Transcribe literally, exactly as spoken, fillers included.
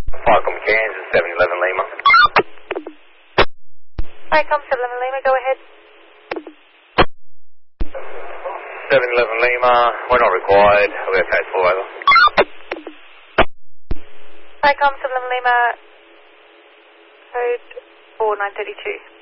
Falcom, Kansas, seven eleven Lima. Falcom, seven eleven Lima, go ahead. seven eleven Lima, we're not required. We're okay, full over. Falcom, seven eleven Lima, code four nine three two.